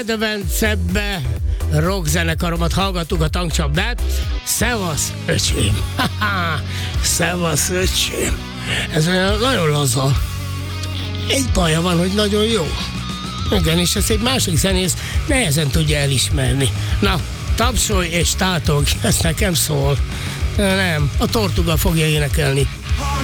Kedvencebb rockzenekaromat hallgattuk, a Tankcsapdát. Szevasz, öcsém! Szevasz, öcsém! Ez olyan nagyon laza. Egy baja van, hogy nagyon jó. Igen, és ezt egy másik zenész nehezen tudja elismerni. Na, tapsolj és tátog, ez nekem szól. Nem, a Tortuga fogja énekelni.